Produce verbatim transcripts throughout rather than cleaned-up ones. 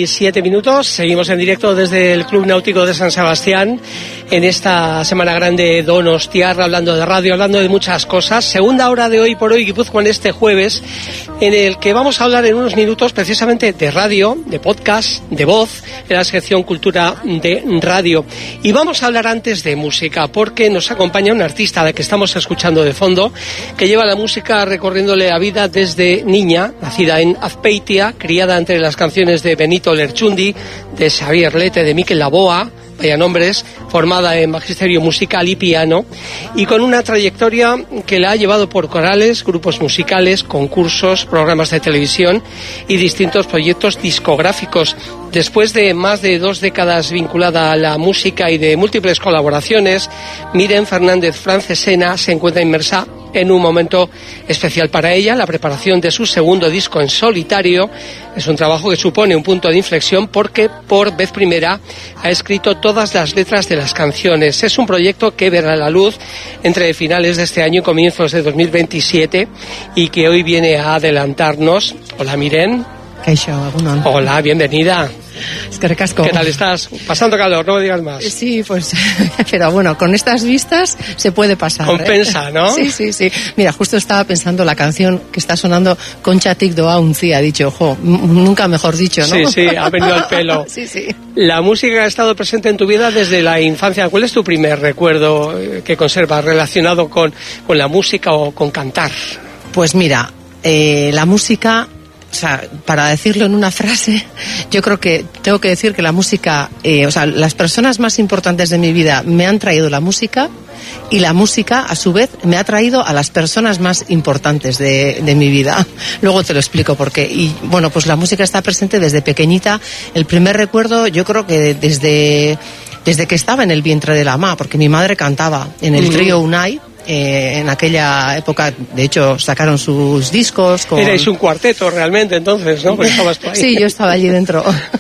y siete minutos. Seguimos en directo desde el Club Náutico de San Sebastián en esta Semana Grande Donostiarra, hablando de radio, hablando de muchas cosas. Segunda hora de Hoy por Hoy Guipúzcoa en este jueves, en el que vamos a hablar en unos minutos precisamente de radio, de podcast, de voz, en la sección Cultura de Radio. Y vamos a hablar antes de música, porque nos acompaña un artista de que estamos escuchando de fondo, que lleva la música recorriéndole la vida desde niña, nacida en Azpeitia, criada entre las canciones de Benito Lerchundi, de Xavier Lete, de Mikel Laboa, vaya nombres, formada en magisterio musical y piano, y con una trayectoria que la ha llevado por corales, grupos musicales, concursos, programas de televisión y distintos proyectos discográficos. Después de más de dos décadas vinculada a la música y de múltiples colaboraciones, Miren Fernández Francesena se encuentra inmersa en un momento especial para ella, la preparación de su segundo disco en solitario. Es un trabajo que supone un punto de inflexión porque por vez primera ha escrito todas las letras de las canciones. Es un proyecto que verá la luz entre finales de este año y comienzos de dos mil veintisiete y que hoy viene a adelantarnos. Hola, Miren. Hola, bienvenida. Es que recasco. ¿Qué tal estás? Pasando calor, no me digas más. Sí, pues, pero bueno, con estas vistas se puede pasar. Compensa, ¿eh? ¿no? Sí, sí, sí. Mira, justo estaba pensando la canción que está sonando, Concha Tic Doa Unci, ha dicho, ojo, nunca mejor dicho, ¿no? Sí, sí, ha venido al pelo. Sí, sí. La música ha estado presente en tu vida desde la infancia. ¿Cuál es tu primer recuerdo que conservas relacionado con, con la música o con cantar? Pues mira, eh, la música... O sea, para decirlo en una frase, yo creo que tengo que decir que la música, eh, o sea, las personas más importantes de mi vida me han traído la música y la música, a su vez, me ha traído a las personas más importantes de, de mi vida. Luego te lo explico por qué. Y bueno, pues la música está presente desde pequeñita. El primer recuerdo, yo creo que desde, desde que estaba en el vientre de la mamá, porque mi madre cantaba en el trío Unai. Eh, en aquella época, de hecho, sacaron sus discos. Con... Erais un cuarteto realmente, entonces, ¿no? Porque estabas tú ahí. Sí, yo estaba allí dentro.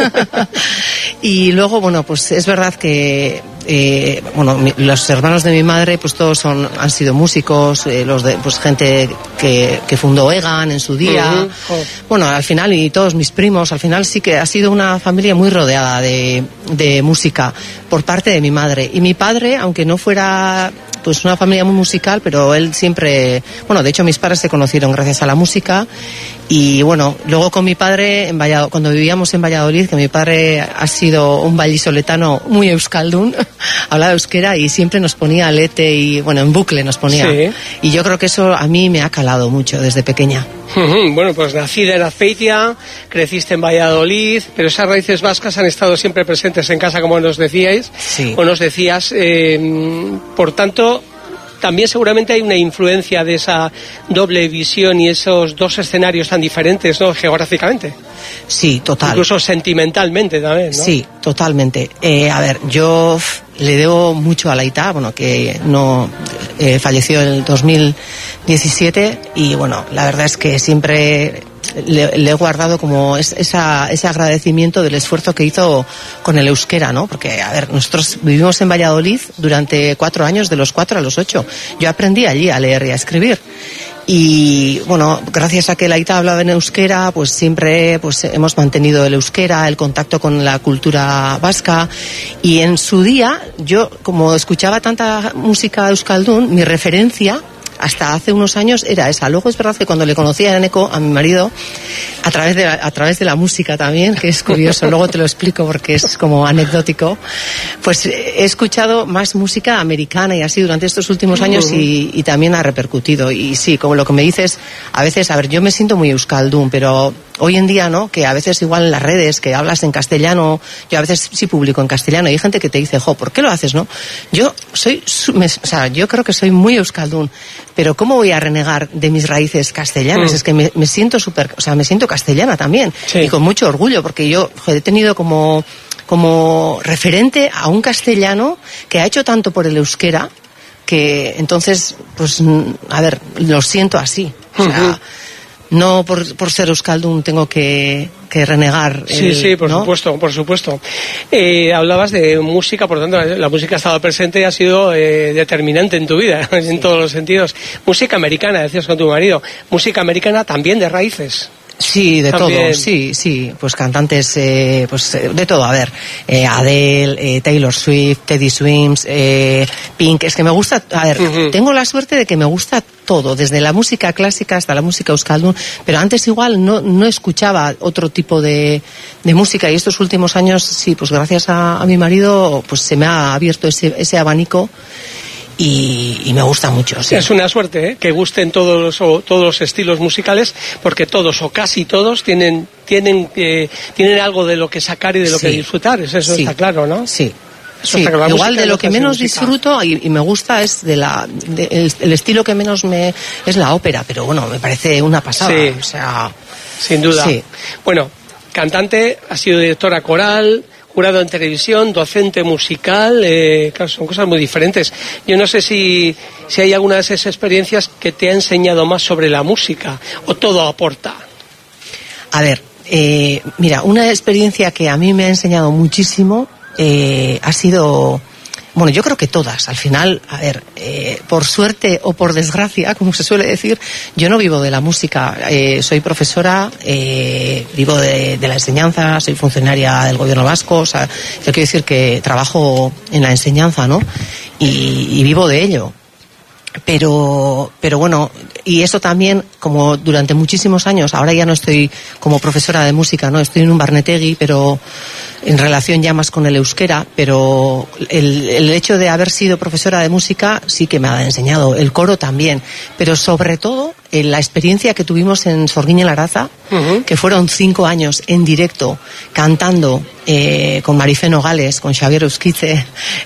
Y luego, bueno, pues es verdad que, eh, bueno, mi, los hermanos de mi madre, pues todos son, han sido músicos, eh, los de, pues gente que, que fundó Egan en su día. Uh-huh. Oh. Bueno, al final, y todos mis primos, al final sí que ha sido una familia muy rodeada de, de música por parte de mi madre. Y mi padre, aunque no fuera... pues una familia muy musical, pero él siempre, bueno, de hecho mis padres se conocieron gracias a la música. Y bueno, luego con mi padre, en Valladolid, cuando vivíamos en Valladolid, que mi padre ha sido un vallisoletano muy euskaldun, hablaba euskera y siempre nos ponía Lete y, bueno, en bucle nos ponía. Sí. Y yo creo que eso a mí me ha calado mucho desde pequeña. Bueno, pues nacida en Azpeitia, creciste en Valladolid, pero esas raíces vascas han estado siempre presentes en casa, como nos decíais, sí. o nos decías. Eh, por tanto, también seguramente hay una influencia de esa doble visión y esos dos escenarios tan diferentes, ¿no? Geográficamente. Sí, total. Incluso sentimentalmente también, ¿no? Sí, totalmente. Eh, a ver, yo le debo mucho a la Aita, bueno, que no eh, falleció en el dos mil diecisiete y bueno, la verdad es que siempre le, le he guardado como es, esa, ese agradecimiento del esfuerzo que hizo con el euskera, ¿no? Porque, a ver, nosotros vivimos en Valladolid durante cuatro años, de los cuatro a los ocho. Yo aprendí allí a leer y a escribir. Y bueno, gracias a que la Aita hablaba en euskera, pues siempre pues hemos mantenido el euskera, el contacto con la cultura vasca. Y en su día, yo como escuchaba tanta música euskaldun, mi referencia hasta hace unos años era esa. Luego es verdad que cuando le conocí a Eneko, a mi marido, a través de la, a través de la música también, que es curioso, luego te lo explico porque es como anecdótico, pues he escuchado más música americana y así durante estos últimos años y, y también ha repercutido. Y sí, como lo que me dices, a veces, a ver, yo me siento muy euskaldun, pero hoy en día, ¿no? Que a veces igual en las redes, que hablas en castellano, yo a veces sí publico en castellano y hay gente que te dice, jo, ¿por qué lo haces, no? Yo soy, me, o sea, yo creo que soy muy euskaldun, pero ¿cómo voy a renegar de mis raíces castellanas? Mm. Es que me, me siento súper, o sea, me siento castellana también. Sí. Y con mucho orgullo, porque yo joder, he tenido como, como referente a un castellano que ha hecho tanto por el euskera, que entonces, pues, a ver, lo siento así. O sea, uh-huh. No por, por ser euskaldun tengo que, que renegar. Sí, el, sí, por ¿no? supuesto, por supuesto. Eh, hablabas de música, por tanto, la música ha estado presente y ha sido eh, determinante en tu vida, sí. En todos los sentidos. Música americana, decías con tu marido. Música americana también de raíces. Sí, de También. todo, sí, sí, pues cantantes, eh, pues de todo, a ver, eh, Adele, eh, Taylor Swift, Teddy Swims, eh, Pink, es que me gusta, a ver, uh-huh. tengo la suerte de que me gusta todo, desde la música clásica hasta la música euskaldun, pero antes igual no, no escuchaba otro tipo de, de música y estos últimos años, sí, pues gracias a, a mi marido, pues se me ha abierto ese, ese abanico. Y, y me gusta mucho, sí. Es una suerte, ¿eh? Que gusten todos los, o, todos los estilos musicales, porque todos o casi todos tienen tienen eh, tienen algo de lo que sacar y de lo sí. que disfrutar, eso sí. está claro, ¿no? Sí. Sí, igual de lo que menos disfruto y, y me gusta es de la de, el, el estilo que menos me es la ópera, pero bueno, me parece una pasada, sí. o sea, sin duda. Sí. Bueno, cantante, ha sido directora coral, jurado en televisión, docente musical, eh, claro, son cosas muy diferentes. Yo no sé si, si hay alguna de esas experiencias que te ha enseñado más sobre la música, o todo aporta. A ver, eh, mira, una experiencia que a mí me ha enseñado muchísimo eh, ha sido... Bueno, yo creo que todas. Al final, a ver, eh, por suerte o por desgracia, como se suele decir, yo no vivo de la música. Eh, soy profesora, eh, vivo de, de la enseñanza, soy funcionaria del gobierno vasco. O sea, yo quiero decir que trabajo en la enseñanza, ¿no? Y, y vivo de ello. Pero, pero bueno, y eso también, como durante muchísimos años, ahora ya no estoy como profesora de música, ¿no? Estoy en un barnetegui, pero en relación ya más con el euskera, pero el, el hecho de haber sido profesora de música sí que me ha enseñado, el coro también, pero sobre todo en la experiencia que tuvimos en Sorguiña Laraza, uh-huh. que fueron cinco años en directo, cantando eh, con Marifé Nogales, con Xavier Euskitze,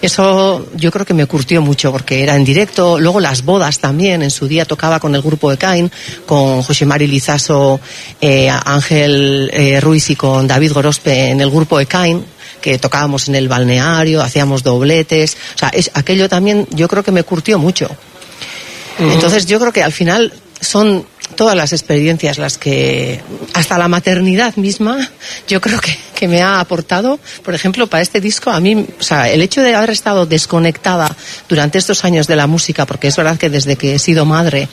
eso yo creo que me curtió mucho, porque era en directo, luego las bodas también, en su día tocaba con el grupo de Cain, con José Mari Lizaso, eh, Ángel eh, Ruiz y con David Gorospe en el grupo de Cain, que tocábamos en el balneario, hacíamos dobletes, o sea, es, aquello también yo creo que me curtió mucho. Uh-huh. Entonces yo creo que al final son todas las experiencias las que, hasta la maternidad misma, yo creo que, que me ha aportado. Por ejemplo, para este disco, a mí, o sea, el hecho de haber estado desconectada durante estos años de la música, porque es verdad que desde que he sido madre,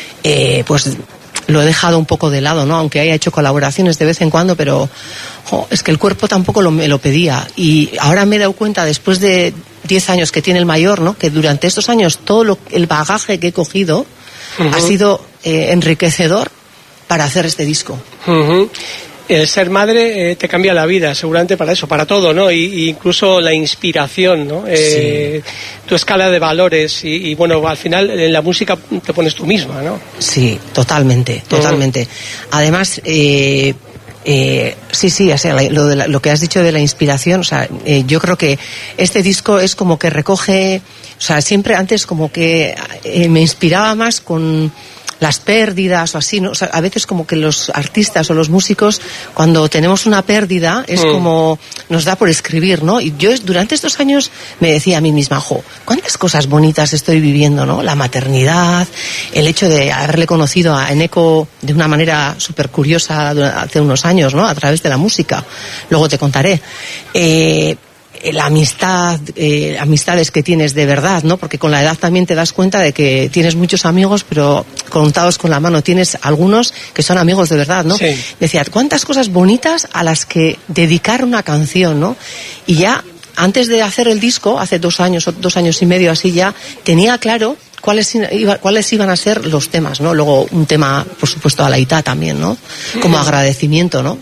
eh, pues lo he dejado un poco de lado, ¿no? Aunque haya hecho colaboraciones de vez en cuando, pero jo, es que el cuerpo tampoco lo, me lo pedía. Y ahora me he dado cuenta, después de diez años que tiene el mayor, ¿no? Que durante estos años todo lo, el bagaje que he cogido uh-huh. ha sido eh, enriquecedor para hacer este disco. Uh-huh. El ser madre eh, te cambia la vida, seguramente para eso, para todo, ¿no? Y, y incluso la inspiración, ¿no? Eh, sí. Tu escala de valores y, y, bueno, al final en la música te pones tú misma, ¿no? Sí, totalmente, totalmente. Uh-huh. Además, eh, eh, sí, sí, o sea, lo, de la, lo que has dicho de la inspiración, o sea, eh, yo creo que este disco es como que recoge, o sea, siempre antes como que eh, me inspiraba más con las pérdidas o así, ¿no? O sea, a veces como que los artistas o los músicos, cuando tenemos una pérdida, es mm. como nos da por escribir, ¿no? Y yo durante estos años me decía a mí misma, jo, cuántas cosas bonitas estoy viviendo, ¿no? La maternidad, el hecho de haberle conocido a Eneko de una manera súper curiosa hace unos años, ¿no? A través de la música. Luego te contaré. Eh... la amistad, eh, amistades que tienes de verdad, ¿no? Porque con la edad también te das cuenta de que tienes muchos amigos, pero contados con la mano. Tienes algunos que son amigos de verdad, ¿no? Sí. Decía, cuántas cosas bonitas a las que dedicar una canción, ¿no? Y ya, antes de hacer el disco, hace dos años, o dos años y medio así ya, tenía claro cuáles, iba, cuáles iban a ser los temas, ¿no? Luego un tema, por supuesto, a la Ita también, ¿no? Como agradecimiento, ¿no?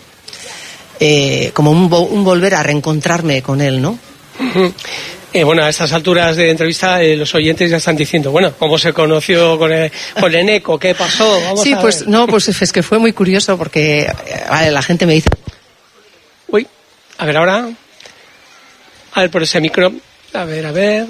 Eh, como un, vo- un volver a reencontrarme con él, ¿no? Uh-huh. Eh, bueno, a estas alturas de entrevista eh, los oyentes ya están diciendo, bueno, ¿cómo se conoció con, el, con Eneko? ¿Qué pasó? Vamos sí, a pues ver. no, pues es que fue muy curioso porque eh, vale, la gente me dice... Uy, a ver ahora... A ver, por ese micro... A ver, a ver...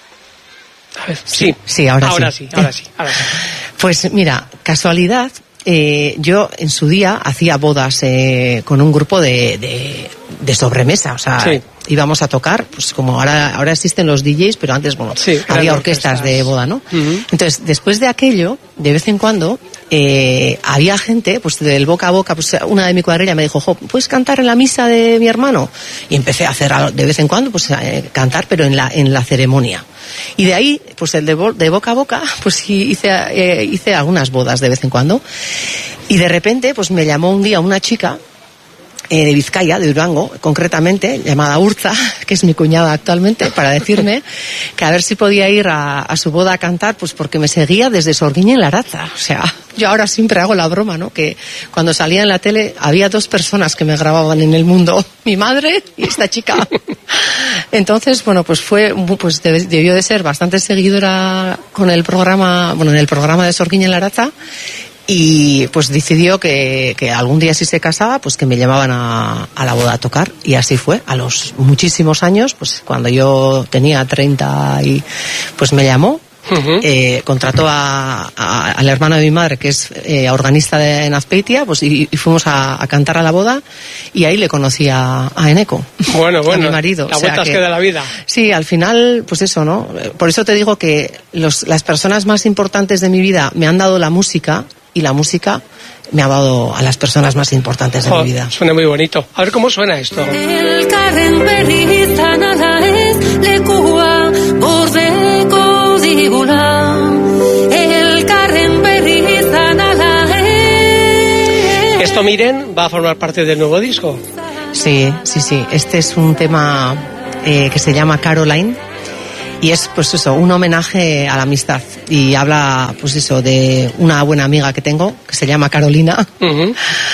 A ver, sí. Sí, ahora, ahora sí. sí. Ahora sí, ahora sí. Pues mira, casualidad... Eh, yo en su día hacía bodas eh, con un grupo de, de, de sobremesa, o sea, sí. íbamos a tocar, pues como ahora ahora existen los D Js, pero antes, bueno, sí, había orquestas, orquestas de boda, ¿no? Uh-huh. Entonces, después de aquello, de vez en cuando, eh, había gente, pues del boca a boca, pues una de mi cuadrilla me dijo, jo, ¿puedes cantar en la misa de mi hermano? Y empecé a hacer de vez en cuando, pues eh, cantar, pero en la, en la ceremonia. Y de ahí, pues el de, bo- de boca a boca, pues hice, eh, hice algunas bodas de vez en cuando. Y de repente, pues me llamó un día una chica, Eh, de Vizcaya, de Durango, concretamente, llamada Urza, que es mi cuñada actualmente, para decirme que a ver si podía ir a, a su boda a cantar, pues porque me seguía desde Sorguiña en Laraza. O sea, yo ahora siempre hago la broma, ¿no? Que cuando salía en la tele había dos personas que me grababan en el mundo, mi madre y esta chica. Entonces, bueno, pues fue, pues debió de ser bastante seguidora con el programa, bueno, en el programa de Sorguiña en Laraza. Y pues decidió que, que algún día si se casaba, pues que me llamaban a, a la boda a tocar. Y así fue, a los muchísimos años, pues cuando yo tenía treinta y pues me llamó. Uh-huh. Eh, contrató a, a, al hermano de mi madre, que es eh, organista de, en Azpeitia, pues y, y fuimos a, a cantar a la boda, y ahí le conocí a, a Eneco, bueno, bueno, a mi marido. La o sea vuelta que, que da la vida. Sí, al final, pues eso, ¿no? Por eso te digo que los, las personas más importantes de mi vida me han dado la música, y la música me ha dado a las personas más importantes de oh, mi vida. Suena muy bonito. A ver cómo suena esto. El Esto, miren, va a formar parte del nuevo disco. Sí, sí, sí. Este es un tema eh, que se llama Caroline. Y es, pues eso, un homenaje a la amistad. Y habla, pues eso, de una buena amiga que tengo, que se llama Carolina. Uh-huh.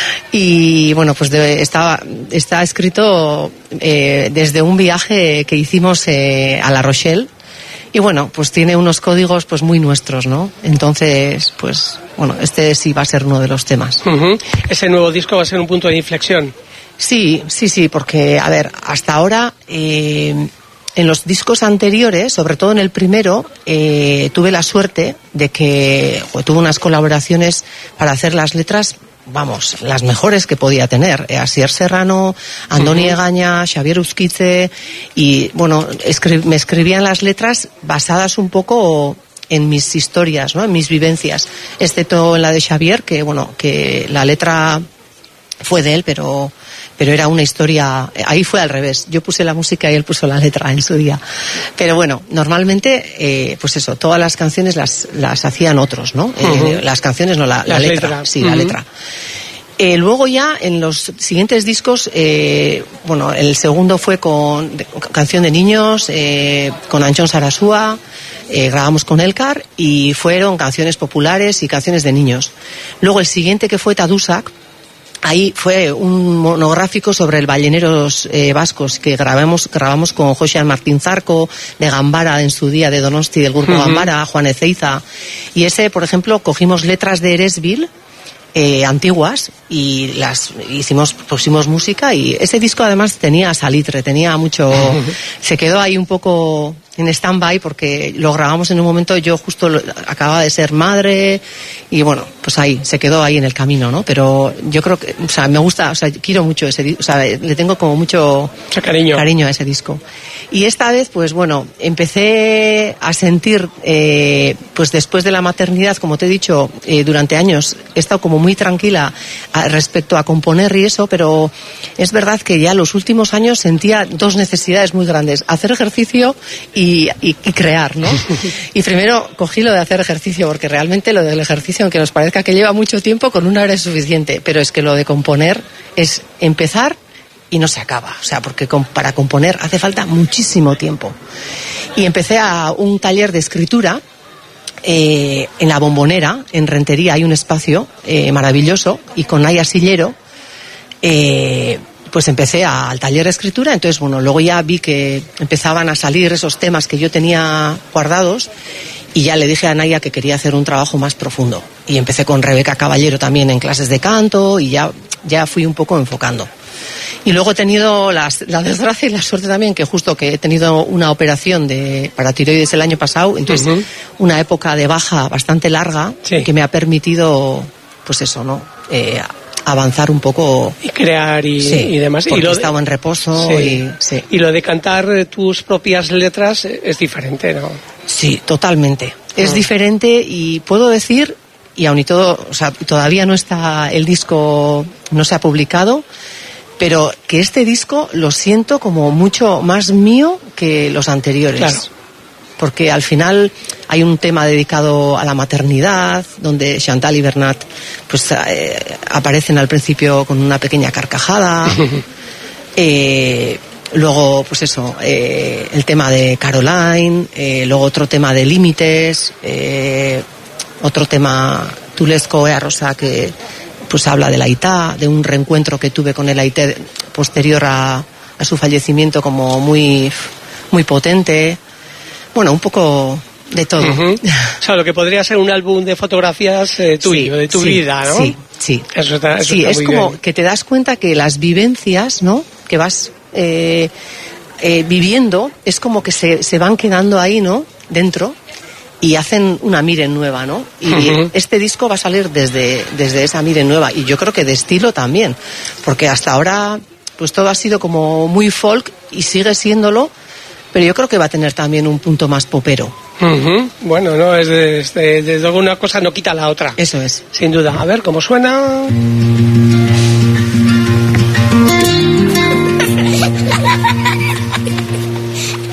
Y bueno, pues de, está, está escrito eh, desde un viaje que hicimos eh, a La Rochelle. Y bueno, pues tiene unos códigos pues muy nuestros, ¿no? Entonces, pues, bueno, este sí va a ser uno de los temas. Uh-huh. Ese nuevo disco va a ser un punto de inflexión. Sí, sí, sí, porque, a ver, hasta ahora... Eh, En los discos anteriores, sobre todo en el primero, eh, tuve la suerte de que pues, tuve unas colaboraciones para hacer las letras, vamos, las mejores que podía tener. Eh, Asier Serrano, Andoni uh-huh. Egaña, Xavier Uzquize, y bueno, escri- me escribían las letras basadas un poco en mis historias, ¿no? En mis vivencias, excepto en la de Xavier, que bueno, que la letra fue de él, pero... pero era una historia, ahí fue al revés, yo puse la música y él puso la letra en su día. Pero bueno, normalmente, eh, pues eso, todas las canciones las, las hacían otros, ¿no? Uh-huh. Eh, las canciones no, la, la letra, letras. sí, uh-huh. la letra. Eh, luego ya, en los siguientes discos, eh, bueno, el segundo fue con de, Canción de Niños, eh, con Antxon Sarasua, eh, grabamos con Elkar, y fueron canciones populares y canciones de niños. Luego el siguiente, que fue Tadusak, ahí fue un monográfico sobre el balleneros eh, vascos que grabamos grabamos con Josean Martín Zarco de Gambara en su día, de Donosti, del grupo uh-huh. Gambara, Juan Ezeiza, y ese, por ejemplo, cogimos letras de Eresbil eh, antiguas y las hicimos, pusimos música, y ese disco además tenía salitre, tenía mucho, uh-huh. se quedó ahí un poco en stand-by porque lo grabamos en un momento, yo justo lo, acababa de ser madre, y bueno, pues ahí, se quedó ahí en el camino, ¿no? Pero yo creo que, o sea, me gusta, o sea, quiero mucho ese disco, o sea, le tengo como mucho cariño. cariño a ese disco. Y esta vez, pues bueno, empecé a sentir, eh, pues después de la maternidad, como te he dicho, eh, durante años he estado como muy tranquila a, respecto a componer y eso, pero es verdad que ya los últimos años sentía dos necesidades muy grandes: hacer ejercicio y Y, y, y crear, ¿no? Y primero cogí lo de hacer ejercicio, porque realmente lo del ejercicio, aunque nos parezca que lleva mucho tiempo, con una hora es suficiente, pero es que lo de componer es empezar y no se acaba, o sea, porque con, para componer hace falta muchísimo tiempo. Y empecé a un taller de escritura eh, en La Bombonera, en Rentería, hay un espacio eh, maravilloso, y con Naya Sillero, eh, pues empecé a, al taller de escritura. Entonces, bueno, luego ya vi que empezaban a salir esos temas que yo tenía guardados, y ya le dije a Naya que quería hacer un trabajo más profundo. Y empecé con Rebeca Caballero también en clases de canto, y ya, ya fui un poco enfocando. Y luego he tenido las, la desgracia y la suerte también, que justo que he tenido una operación de, para tiroides el año pasado, entonces uh-huh. una época de baja bastante larga, sí. que me ha permitido, pues eso, ¿no? Eh, avanzar un poco y crear y, sí, y demás, porque y lo he estado en reposo, sí. Y, sí. y lo de cantar tus propias letras es diferente, ¿no? Sí, totalmente, es oh. diferente, y puedo decir y aun y todo, o sea, todavía no está el disco, no se ha publicado, pero que este disco lo siento como mucho más mío que los anteriores. Claro. Porque al final hay un tema dedicado a la maternidad, donde Chantal y Bernat pues eh, aparecen al principio con una pequeña carcajada. eh, luego, pues eso, eh, el tema de Caroline, eh, luego otro tema de límites, eh, otro tema Tulesco Ea Rosa que pues habla de la Aitá, de un reencuentro que tuve con el Aité posterior a, a su fallecimiento, como muy, muy potente. Bueno, un poco de todo. Uh-huh. O sea, lo que podría ser un álbum de fotografías eh, tuyo, sí, de tu sí, vida, ¿no? Sí, sí. Eso está, eso sí, está es muy como bien. que te das cuenta que las vivencias, ¿no?, que vas eh, eh, viviendo, es como que se, se van quedando ahí, ¿no?, dentro, y hacen una Miren nueva, ¿no? Y uh-huh. este disco va a salir desde, desde esa Miren nueva, y yo creo que de estilo también, porque hasta ahora pues todo ha sido como muy folk y sigue siéndolo, pero yo creo que va a tener también un punto más popero. Uh-huh. Bueno, no, es de, es de, desde alguna cosa no quita la otra. Eso es. Sin duda. A ver, ¿cómo suena?